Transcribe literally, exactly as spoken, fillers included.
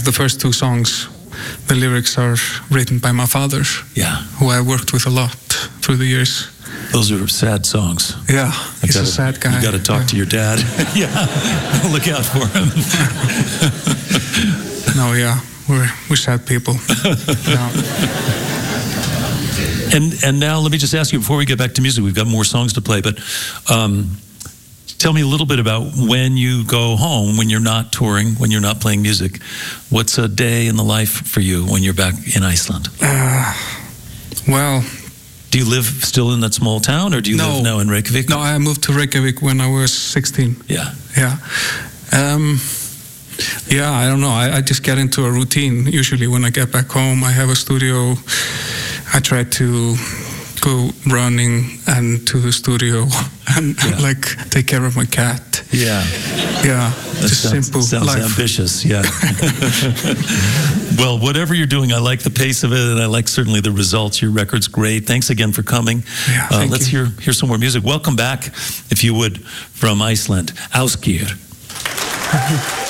the first two songs, the lyrics are written by my father, Yeah. who I worked with a lot through the years. Those are sad songs. Yeah, I he's gotta, a sad guy. You got to talk yeah. to your dad. Yeah, look out for him. No, yeah, we're we're sad people. Yeah. And and now let me just ask you before we get back to music, we've got more songs to play, but um, tell me a little bit about when you go home, when you're not touring, when you're not playing music. What's a day in the life for you when you're back in Iceland? Uh, well. Do you live still in that small town, or do you no, live now in Reykjavik? No, I moved to Reykjavik when I was sixteen. Yeah. Yeah. Um, yeah, I don't know. I, I just get into a routine. Usually when I get back home, I have a studio. I try to go running and to the studio and, Yeah. and like take care of my cat. Yeah. Yeah. That just sounds, simple sounds life. ambitious, yeah. Well, whatever you're doing, I like the pace of it, and I like certainly the results. Your record's great. Thanks again for coming. Yeah, uh, thank let's you. hear hear some more music. Welcome back, if you would, from Iceland. Ásgeir.